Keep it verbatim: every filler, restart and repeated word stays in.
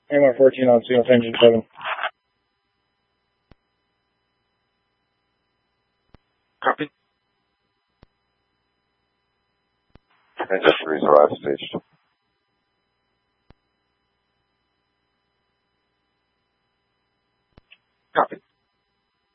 M R fourteen on seal, engine seven. Copy. Engine three's arrived station. Copy.